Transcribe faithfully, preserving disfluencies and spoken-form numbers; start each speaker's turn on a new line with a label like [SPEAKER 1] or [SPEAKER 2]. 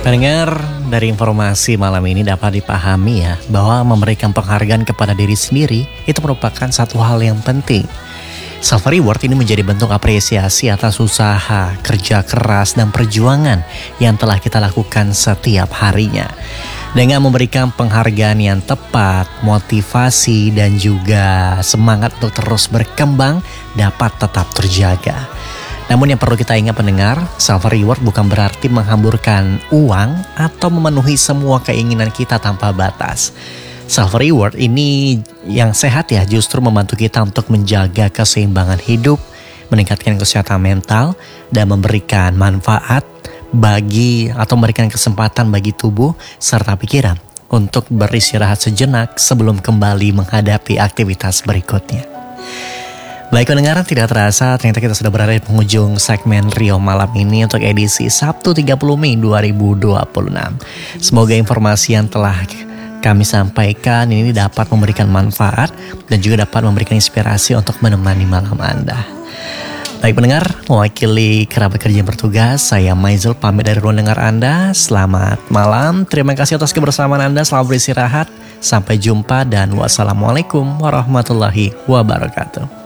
[SPEAKER 1] Pendengar, dari informasi malam ini dapat dipahami ya bahwa memberikan penghargaan kepada diri sendiri itu merupakan satu hal yang penting. Self reward ini menjadi bentuk apresiasi atas usaha, kerja keras, dan perjuangan yang telah kita lakukan setiap harinya. Dengan memberikan penghargaan yang tepat, motivasi, dan juga semangat untuk terus berkembang dapat tetap terjaga. Namun yang perlu kita ingat pendengar, self reward bukan berarti menghamburkan uang atau memenuhi semua keinginan kita tanpa batas. Self reward ini yang sehat ya justru membantu kita untuk menjaga keseimbangan hidup, meningkatkan kesehatan mental, dan memberikan manfaat bagi atau memberikan kesempatan bagi tubuh serta pikiran untuk beristirahat sejenak sebelum kembali menghadapi aktivitas berikutnya. Baik pendengar, tidak terasa ternyata kita sudah berada di penghujung segmen Rio malam ini untuk edisi Sabtu tiga puluh Mei dua ribu dua puluh enam. Semoga informasi yang telah kami sampaikan ini dapat memberikan manfaat dan juga dapat memberikan inspirasi untuk menemani malam Anda. Baik pendengar, mewakili kerabat kerja yang bertugas, saya Maizul pamit dari ruang dengar Anda. Selamat malam, terima kasih atas kebersamaan Anda, selamat beristirahat. Sampai jumpa dan wassalamualaikum warahmatullahi wabarakatuh.